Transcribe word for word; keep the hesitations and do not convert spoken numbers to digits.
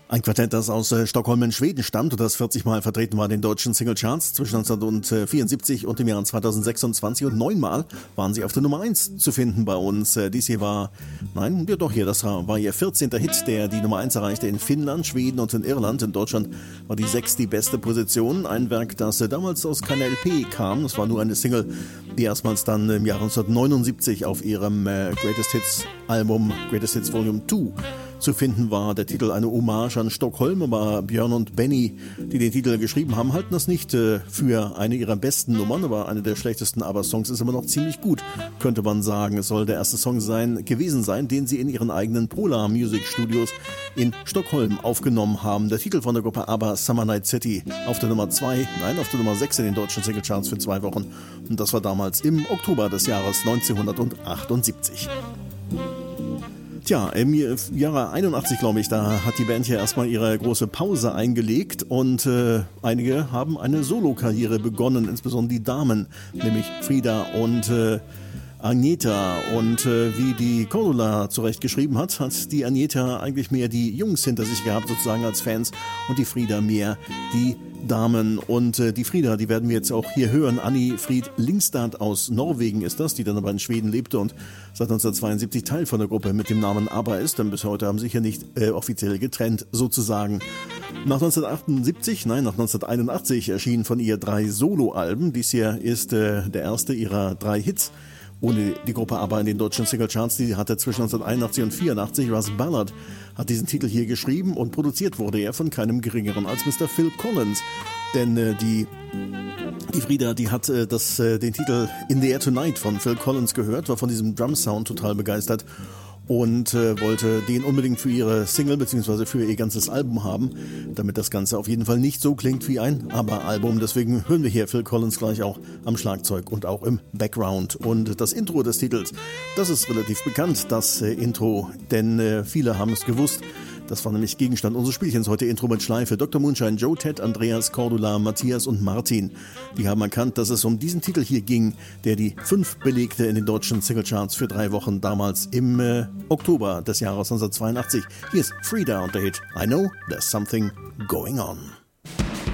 Ein Quartett, das aus äh, Stockholm in Schweden stammt und das vierzig Mal vertreten war in den deutschen Singlecharts zwischen neunzehnhundertvierundsiebzig und dem Jahr zweitausendsechsundzwanzig, und neunmal waren sie auf der Nummer eins zu finden bei uns. Äh, dies hier war, nein, ja doch hier, das war ihr vierzehnter Hit, der die Nummer eins erreichte in Finnland, Schweden und in Irland. In Deutschland war die sechs die beste Position. Ein Werk, das äh, damals aus keiner L P kam, das war nur eine Single, die erstmals dann im Jahr neunzehnhundertneunundsiebzig auf ihrem äh, Greatest Hits Album Greatest Hits Volume zwei zu finden war. Der Titel eine Hommage an Stockholm, aber Björn und Benny, die den Titel geschrieben haben, halten das nicht äh, für eine ihrer besten Nummern, aber eine der schlechtesten ABBA-Songs ist immer noch ziemlich gut, könnte man sagen. Es soll der erste Song sein, gewesen sein, den sie in ihren eigenen Polar Music Studios in Stockholm aufgenommen haben. Der Titel von der Gruppe ABBA, Summer Night City, auf der Nummer zwei, nein, auf der Nummer sechs in den deutschen Singlecharts für zwei Wochen. Und das war damals im Oktober des Jahres neunzehnhundertachtundsiebzig. Tja, im Jahre einundachtzig, glaube ich, da hat die Band ja erstmal ihre große Pause eingelegt und äh, einige haben eine Solokarriere begonnen, insbesondere die Damen, nämlich Frida und äh, Agneta. Und äh, wie die Cordula zurecht geschrieben hat, hat die Agneta eigentlich mehr die Jungs hinter sich gehabt, sozusagen als Fans, und die Frida mehr die Damen. Und äh, die Frida, die werden wir jetzt auch hier hören. Annie Fried Lyngstad aus Norwegen ist das, die dann aber in Schweden lebte und seit neunzehnhundertzweiundsiebzig Teil von der Gruppe mit dem Namen ABBA ist, denn bis heute haben sie sich ja nicht äh, offiziell getrennt, sozusagen. Nach neunzehnhundertachtundsiebzig, nein, nach neunzehnhunderteinundachtzig erschienen von ihr drei Soloalben. Dies hier ist äh, der erste ihrer drei Hits ohne die Gruppe ABBA in den deutschen Singlecharts. Die hatte zwischen neunzehnhunderteinundachtzig und vierundachtzig. Russ Ballard hat diesen Titel hier geschrieben und produziert wurde er von keinem geringeren als Mister Phil Collins. Denn äh, die, die Frida, die hat äh, das, äh, den Titel In the Air Tonight von Phil Collins gehört, war von diesem Drum-Sound total begeistert und äh, wollte den unbedingt für ihre Single bzw. für ihr ganzes Album haben, damit das Ganze auf jeden Fall nicht so klingt wie ein ABBA-Album. Deswegen hören wir hier Phil Collins gleich auch am Schlagzeug und auch im Background. Und das Intro des Titels, das ist relativ bekannt, das äh, Intro, denn äh, viele haben es gewusst. Das war nämlich Gegenstand unseres Spielchens heute, Intro mit Schleife. Doktor Moonshine, Joe, Ted, Andreas, Cordula, Matthias und Martin. Die haben erkannt, dass es um diesen Titel hier ging, der die fünf belegte in den deutschen Singlecharts für drei Wochen damals im äh, Oktober des Jahres neunzehnhundertzweiundachtzig. Hier ist Frida und der Hit I Know There's Something Going On.